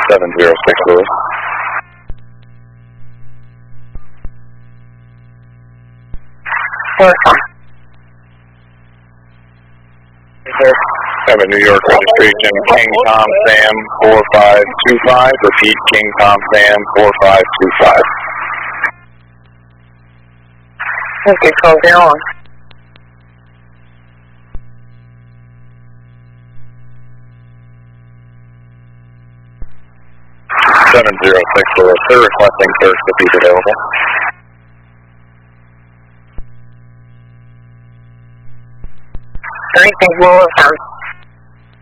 706 Louis. Have a New York registration, King Tom Sam 4525. Repeat, King Tom Sam 4525. Okay, 1201. Seven 706 Louis. They're requesting search if he's available. Everything's Louis.